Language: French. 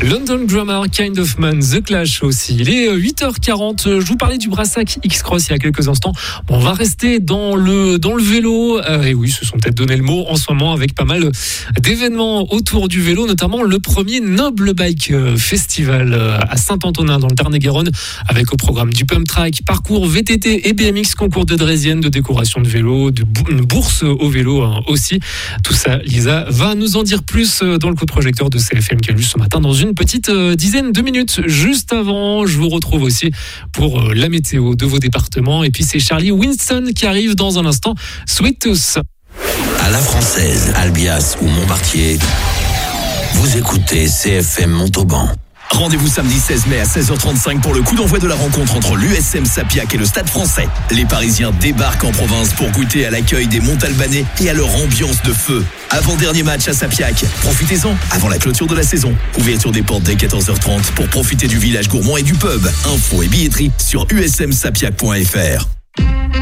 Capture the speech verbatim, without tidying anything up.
London Grammar, Kind of Man, The Clash aussi. Il est huit heures quarante. Je vous parlais du Brassac X-Cross il y a quelques instants. Bon, on va rester dans le, dans le vélo. Euh, et oui, se sont peut-être donné le mot en ce moment avec pas mal d'événements autour du vélo, notamment le premier Noble Bike Festival à Saint-Antonin dans le Tarn-et-Garonne, avec au programme du pump track, parcours V T T et B M X, concours de draisienne, de décoration de vélo, de bou- une bourse au vélo hein, aussi. Tout ça, Lisa va nous en dire plus dans le coup de projecteur de C F M qui a lu ce matin dans une petite euh, dizaine de minutes. Juste avant, je vous retrouve aussi pour euh, la météo de vos départements. Et puis c'est Charlie Winston qui arrive dans un instant. Sweet Tooth. À la Française, Albias ou Montmartier, vous écoutez C F M Montauban. Rendez-vous samedi seize mai à seize heures trente-cinq pour le coup d'envoi de la rencontre entre l'U S M Sapiac et le Stade Français. Les Parisiens débarquent en province pour goûter à l'accueil des Montalbanais et à leur ambiance de feu. Avant-dernier match à Sapiac. Profitez-en avant la clôture de la saison. Ouverture des portes dès quatorze heures trente pour profiter du village gourmand et du pub. Infos et billetterie sur u s m sapiac point f r.